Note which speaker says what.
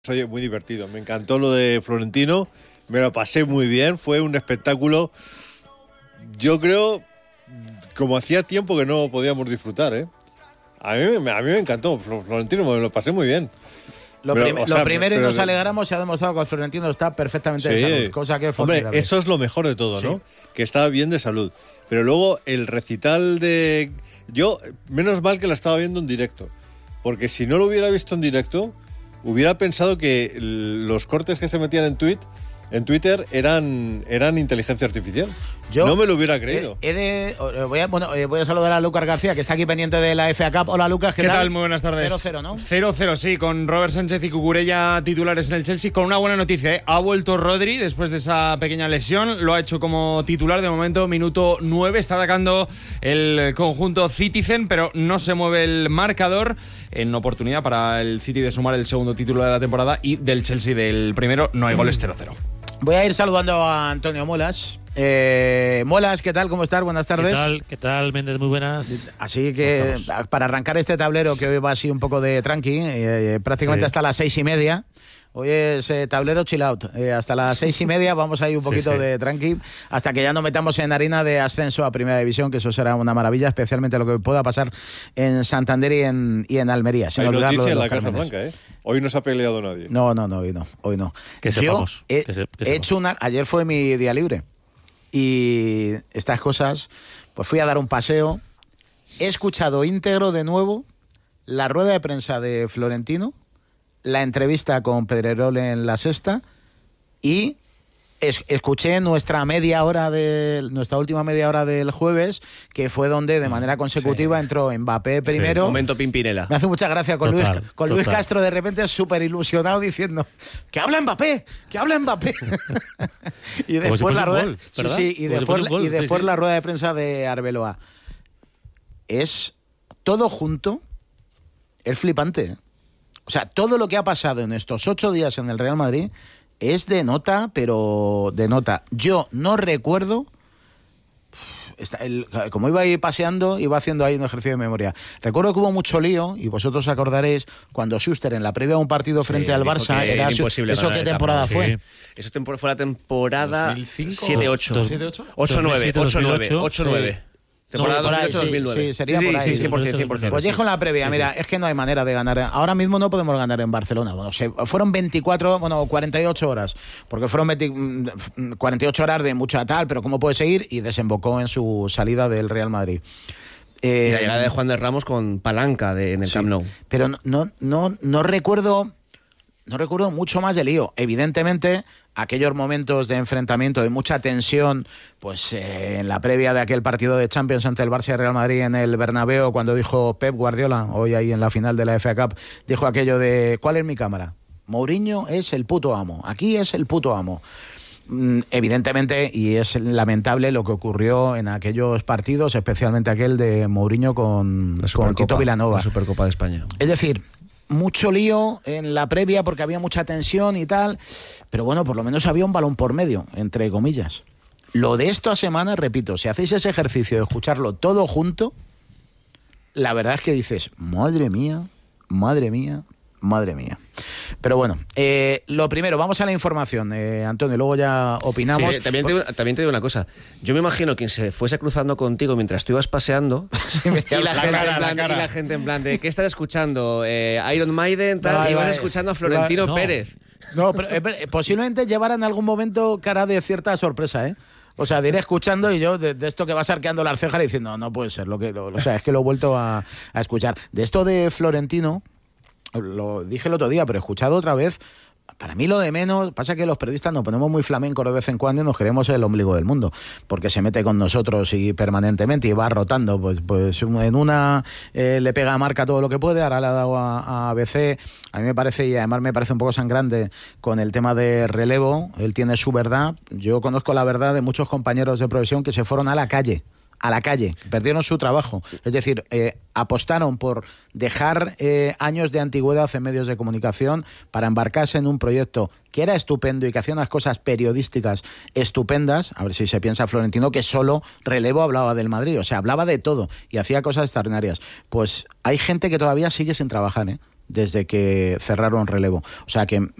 Speaker 1: Oye, muy divertido, me encantó lo de Florentino, me lo pasé muy bien, fue un espectáculo, yo creo, como hacía tiempo que no podíamos disfrutar, ¿eh? A mí me encantó, Florentino, me lo pasé muy bien.
Speaker 2: Lo primero, y nos alegramos, se ha demostrado que Florentino está perfectamente de salud, cosa que es formidable.
Speaker 1: Hombre, eso es lo mejor de todo, ¿no? Que estaba bien de salud. Pero luego el recital de... Yo, menos mal que la estaba viendo en directo, porque si no lo hubiera visto en directo... Hubiera pensado que los cortes que se metían en Twitter eran inteligencia artificial. Yo no me lo hubiera creído.
Speaker 2: Voy a saludar a Lucas García, que está aquí pendiente de la FA Cup. Hola, Lucas,
Speaker 3: ¿qué tal? Muy buenas tardes.
Speaker 2: 0-0, ¿no?
Speaker 3: 0-0, sí, con Robert Sánchez y Cucurella titulares en el Chelsea, con una buena noticia, ¿eh? Ha vuelto Rodri después de esa pequeña lesión, lo ha hecho como titular de momento, minuto 9, está atacando el conjunto Citizen, pero no se mueve el marcador, en oportunidad para el City de sumar el segundo título de la temporada, y del Chelsea del primero no hay goles. 0-0.
Speaker 2: Voy a ir saludando a Antonio Molas. Molas, ¿qué tal? ¿Cómo estás? Buenas tardes.
Speaker 4: ¿Qué tal, Méndez? Muy buenas.
Speaker 2: Así que para arrancar este tablero, que hoy va así un poco de tranqui, prácticamente hasta las 6:30. Hoy es tablero chill out. Hasta las 6:30 vamos a ir un poquito de tranqui, hasta que ya nos metamos en harina de ascenso a Primera División, que eso será una maravilla, especialmente lo que pueda pasar en Santander y en Almería.
Speaker 1: Hay noticia en la Casa Blanca, ¿eh? Hoy no se ha peleado nadie.
Speaker 2: No, hoy no.
Speaker 4: Que sepamos.
Speaker 2: He hecho ayer fue mi día libre. Y estas cosas, pues fui a dar un paseo, he escuchado íntegro de nuevo la rueda de prensa de Florentino, la entrevista con Pedrerol en La Sexta, y escuché nuestra última media hora del jueves, que fue donde de manera consecutiva entró Mbappé primero.
Speaker 3: Momento Pimpinela.
Speaker 2: Me hace mucha gracia con Luis Castro, de repente súper ilusionado diciendo que habla Mbappé. Y después la rueda, la rueda de prensa de Arbeloa. Es todo junto, es flipante. O sea, todo lo que ha pasado en estos 8 días en el Real Madrid es de nota, pero de nota. Yo no recuerdo, como iba ahí paseando, iba haciendo ahí un ejercicio de memoria. Recuerdo que hubo mucho lío, y vosotros acordaréis, cuando Schuster en la previa de un partido frente al Barça, era imposible. ¿Eso qué temporada fue?
Speaker 5: Eso fue la temporada
Speaker 3: 2005,
Speaker 5: 7-8. 8-9. Temporada 2008-2009.
Speaker 2: Sí, sería por ahí.
Speaker 5: 100%.
Speaker 2: Pues dejo la previa. Mira, es que no hay manera de ganar. Ahora mismo no podemos ganar en Barcelona. Bueno, fueron 48 horas. Porque fueron 48 horas de mucha tal, pero ¿cómo puede seguir? Y desembocó en su salida del Real Madrid.
Speaker 5: Y la llegada de Juan de Ramos con palanca en el Camp Nou.
Speaker 2: Pero no recuerdo mucho más de lío. Evidentemente, aquellos momentos de enfrentamiento, de mucha tensión, pues en la previa de aquel partido de Champions ante el Barça y Real Madrid en el Bernabéu, cuando dijo Pep Guardiola, hoy ahí en la final de la FA Cup, dijo aquello de ¿cuál es mi cámara? Mourinho es el puto amo, aquí es el puto amo. Evidentemente, y es lamentable lo que ocurrió en aquellos partidos, especialmente aquel de Mourinho con Tito Vilanova.
Speaker 5: La Supercopa de España.
Speaker 2: Es decir, mucho lío en la previa porque había mucha tensión y tal, pero bueno, por lo menos había un balón por medio, entre comillas. Lo de esta semana, repito, si hacéis ese ejercicio de escucharlo todo junto, la verdad es que dices, madre mía. Pero bueno, lo primero, vamos a la información, Antonio, luego ya opinamos.
Speaker 5: Sí, también te digo una cosa. Yo me imagino quien se fuese cruzando contigo mientras tú ibas paseando y la gente en plan de ¿qué estás escuchando? Iron Maiden, tal, y vas escuchando a Florentino Pérez.
Speaker 2: No, pero posiblemente llevara en algún momento cara de cierta sorpresa, ¿eh? O sea, de ir escuchando y yo de esto que vas arqueando las cejas y diciendo no puede ser, es que lo he vuelto a escuchar. De esto de Florentino, lo dije el otro día, pero he escuchado otra vez. Para mí lo de menos, pasa que los periodistas nos ponemos muy flamencos de vez en cuando y nos queremos el ombligo del mundo, porque se mete con nosotros y permanentemente y va rotando, pues en una le pega a Marca todo lo que puede, ahora le ha dado a ABC, a mí me parece, y además me parece un poco sangrante con el tema de relevo, él tiene su verdad, yo conozco la verdad de muchos compañeros de profesión que se fueron a la calle, perdieron su trabajo, es decir, apostaron por dejar años de antigüedad en medios de comunicación para embarcarse en un proyecto que era estupendo y que hacía unas cosas periodísticas estupendas. A ver si se piensa Florentino que solo relevo hablaba del Madrid, o sea, hablaba de todo y hacía cosas extraordinarias. Pues hay gente que todavía sigue sin trabajar, desde que cerraron relevo. O sea que